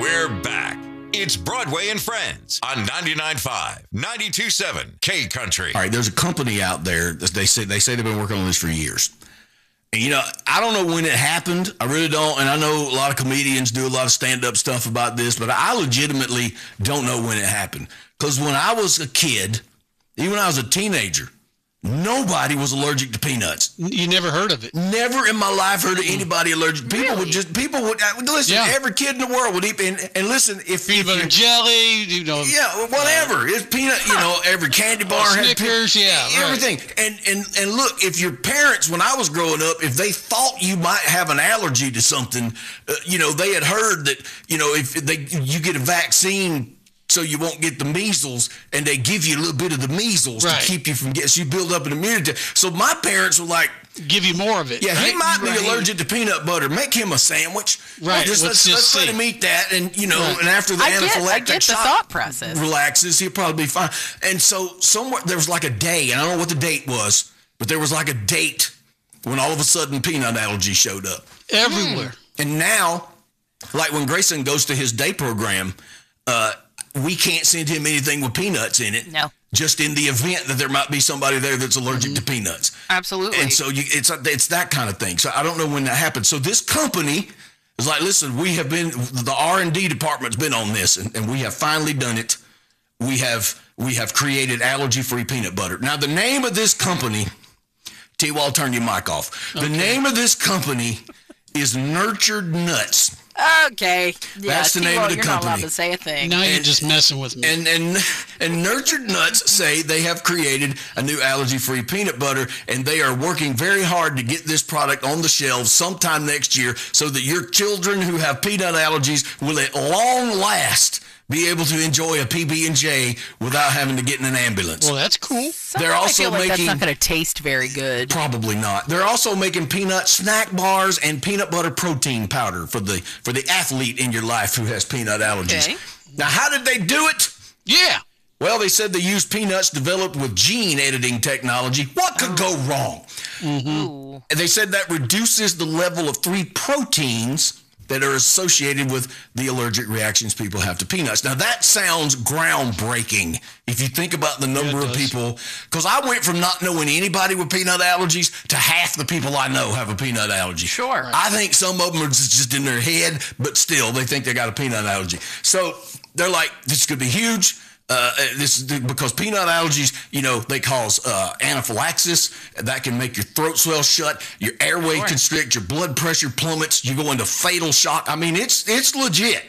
We're back. It's Broadway and Friends on 99.5, 92.7 K Country. All right, there's a company out there that they say they've been working on this for years. And, I don't know when it happened. I really don't. And I know a lot of comedians do a lot of stand-up stuff about this, but I legitimately don't know when it happened. Because when I was a kid, even when I was a teenager, nobody was allergic to peanuts. You never heard of it? Never in my life heard of anybody allergic. People would listen. Yeah. Every kid in the world would eat and listen. If peanut butter jelly, yeah, whatever. It's peanut. Every candy bar Snickers, had everything. Right. And look, if your parents, when I was growing up, if they thought you might have an allergy to something, they had heard that if you get a vaccine, so you won't get the measles, and they give you a little bit of the measles to keep you from getting, so you build up an immunity. So my parents were like, give you more of it. Yeah, he might be allergic to peanut butter. Make him a sandwich. Right. Let's let him eat that, and and after the anaphylactic shock thought process relaxes, he'll probably be fine. And so somewhere there was like a day, and I don't know what the date was, but there was like a date when all of a sudden peanut allergy showed up everywhere. And now, like when Grayson goes to his day program, we can't send him anything with peanuts in it. No. Just in the event that there might be somebody there that's allergic to peanuts. Absolutely. And so it's that kind of thing. So I don't know when that happened. So this company is like, listen, the R&D department's been on this, and we have finally done it. We have created allergy-free peanut butter. Now, the name of this company, T-Wall, I'll turn your mic off. Okay. The name of this company is Nurtured Nuts. Okay. Yeah, that's the name of the company. You're not allowed to say a thing. Now you're just messing with me. And Nurtured Nuts say they have created a new allergy-free peanut butter, and they are working very hard to get this product on the shelves sometime next year so that your children who have peanut allergies will at long last be able to enjoy a PB&J without having to get in an ambulance. Well, that's cool. They're also making. That's not making. going to taste very good. Probably not. They're also making peanut snack bars and peanut butter protein powder for the athlete in your life who has peanut allergies. Okay. Now, how did they do it? Yeah. Well, they said they used peanuts developed with gene editing technology. What could go wrong? Mm-hmm. And they said that reduces the level of 3 proteins that are associated with the allergic reactions people have to peanuts. Now, that sounds groundbreaking if you think about the number of people, because I went from not knowing anybody with peanut allergies to half the people I know have a peanut allergy. Sure. I think some of them are just in their head, but still, they think they got a peanut allergy. So they're like, this could be huge. This is because peanut allergies, they cause anaphylaxis that can make your throat swell shut, your airway constrict, your blood pressure plummets, you go into fatal shock. I mean, it's legit.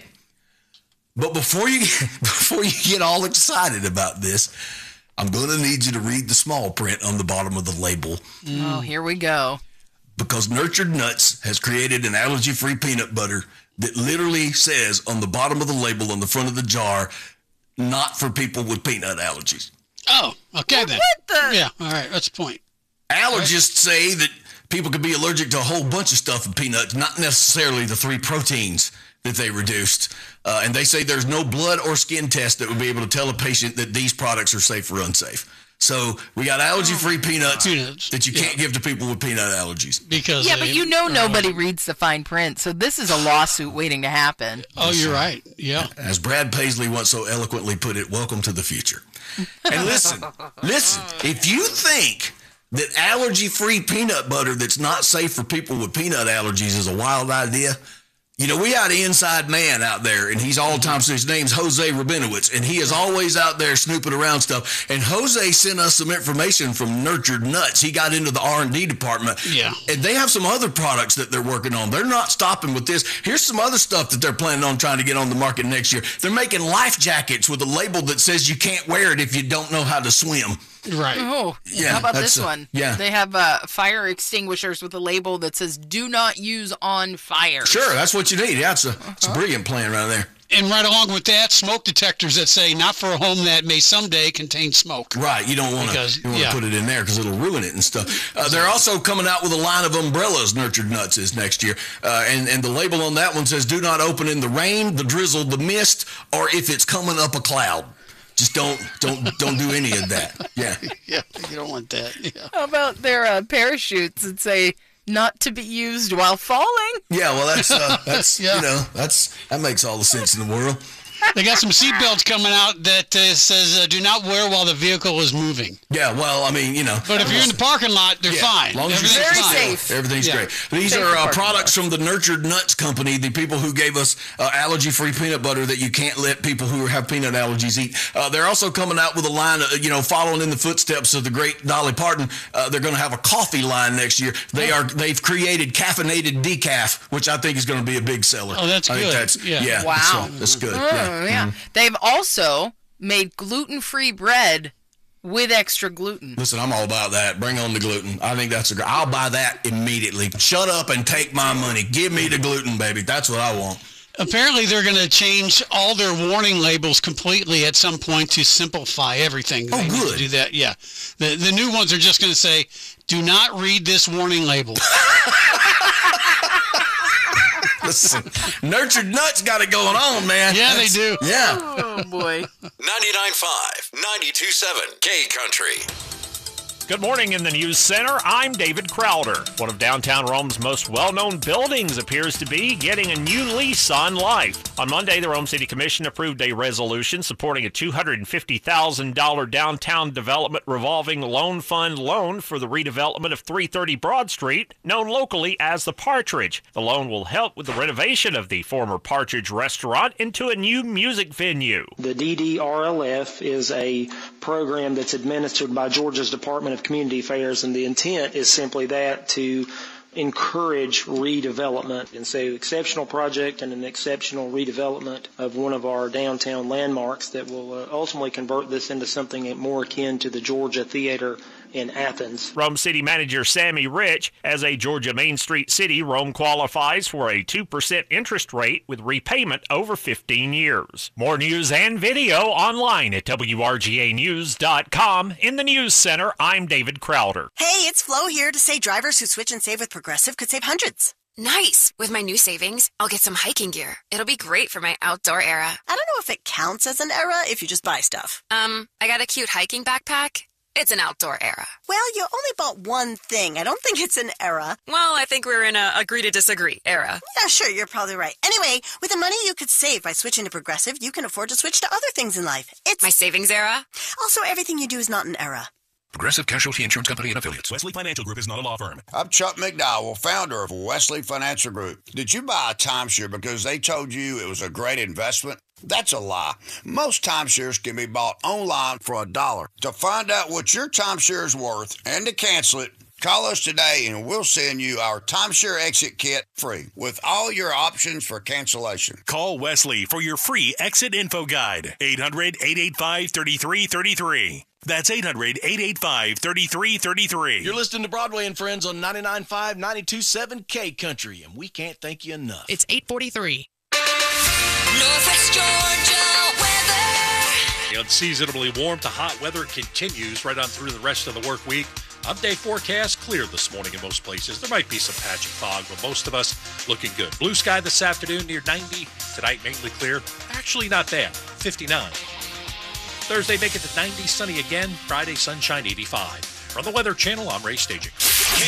But before you get all excited about this, I'm going to need you to read the small print on the bottom of the label. Oh, here we go. Because Nurtured Nuts has created an allergy-free peanut butter that literally says on the bottom of the label on the front of the jar, not for people with peanut allergies. Oh, okay then. What the? Yeah, all right, that's the point. Allergists say that people could be allergic to a whole bunch of stuff in peanuts, not necessarily the 3 proteins that they reduced. And they say there's no blood or skin test that would be able to tell a patient that these products are safe or unsafe. So we got allergy-free peanuts that you can't give to people with peanut allergies. Because but nobody reads the fine print, so this is a lawsuit waiting to happen. Oh, you're right. Yeah. As Brad Paisley once so eloquently put it, welcome to the future. And listen, if you think that allergy-free peanut butter that's not safe for people with peanut allergies is a wild idea, we got an inside man out there, and he's all the time, so his name's Jose Rabinowitz, and he is always out there snooping around stuff. And Jose sent us some information from Nurtured Nuts. He got into the R&D department. Yeah. And they have some other products that they're working on. They're not stopping with this. Here's some other stuff that they're planning on trying to get on the market next year. They're making life jackets with a label that says you can't wear it if you don't know how to swim. Right. Oh, yeah. How about this one? Yeah. They have fire extinguishers with a label that says "Do not use on fire." Sure, that's what you need. Yeah, it's a brilliant plan right there. And right along with that, smoke detectors that say not for a home that may someday contain smoke. Right, you don't want to put it in there because it'll ruin it and stuff. They're also coming out with a line of umbrellas, Nurtured Nuts is next year. And the label on that one says, do not open in the rain, the drizzle, the mist, or if it's coming up a cloud. Just don't do any of that. Yeah. Yeah, you don't want that. Yeah. How about their parachutes that say not to be used while falling. Yeah, well, that's Yeah. that makes all the sense in the world. They got some seat belts coming out that says do not wear while the vehicle is moving. Yeah, well, I mean, But if you're in the parking lot, they're fine. As long as Everything's you're Very fine. safe. Everything's Yeah. great. These Safe are for parking products lots. from the Nurtured Nuts Company, the people who gave us allergy-free peanut butter that you can't let people who have peanut allergies eat. They're also coming out with a line, following in the footsteps of the great Dolly Parton. They're going to have a coffee line next year. They've created caffeinated decaf, which I think is going to be a big seller. Oh, that's I think good. that's Yeah. Wow. That's good. Oh, yeah. They've also made gluten-free bread with extra gluten. Listen, I'm all about that. Bring on the gluten. I think that's I'll buy that immediately. Shut up and take my money. Give me the gluten, baby. That's what I want. Apparently, they're going to change all their warning labels completely at some point to simplify everything. Oh, They need to good. do that, yeah. The new ones are just going to say, do not read this warning label. Listen, Nurtured Nuts got it going on, man. Yeah, they do. Yeah. Oh, boy. 99.5, 92.7 K Country. Good morning in the News Center. I'm David Crowder. One of downtown Rome's most well-known buildings appears to be getting a new lease on life. On Monday, the Rome City Commission approved a resolution supporting a $250,000 downtown development revolving loan fund loan for the redevelopment of 330 Broad Street, known locally as the Partridge. The loan will help with the renovation of the former Partridge restaurant into a new music venue. The DDRLF is a program that's administered by Georgia's Department of Community Affairs, and the intent is simply that, to encourage redevelopment. And so exceptional project and an exceptional redevelopment of one of our downtown landmarks that will ultimately convert this into something more akin to the Georgia Theater in Athens. Rome City Manager Sammy Rich, as a Georgia Main Street city, Rome qualifies for a 2% interest rate with repayment over 15 years. More news and video online at WRGAnews.com. In the News Center, I'm David Crowder. Hey, it's Flo here to say drivers who switch and save with Progressive could save hundreds. Nice! With my new savings, I'll get some hiking gear. It'll be great for my outdoor era. I don't know if it counts as an era if you just buy stuff. I got a cute hiking backpack. It's an outdoor era. Well, you only bought one thing. I don't think it's an era. Well, I think we're in a agree to disagree era. Yeah, sure, you're probably right. Anyway, with the money you could save by switching to Progressive, you can afford to switch to other things in life. It's My savings era? also everything you do is not an era. Progressive Casualty Insurance Company and Affiliates. Wesley Financial Group is not a law firm. I'm Chuck McDowell, founder of Wesley Financial Group. Did you buy a timeshare because they told you it was a great investment? That's a lie. Most timeshares can be bought online for $1. To find out what your timeshare is worth and to cancel it, call us today and we'll send you our timeshare exit kit free with all your options for cancellation. Call Wesley for your free exit info guide. 800-885-3333. That's 800-885-3333. You're listening to Broadway and Friends on 99.5, 92.7 K Country, and we can't thank you enough. It's 8:43. Northwest Georgia weather. The unseasonably warm to hot weather continues right on through the rest of the work week. Update forecast clear this morning in most places. There might be some patchy fog, but most of us looking good. Blue sky this afternoon near 90. Tonight mainly clear. Actually not bad. 59. Thursday make it to 90, sunny again. Friday sunshine 85. From the Weather Channel, I'm Ray Staging.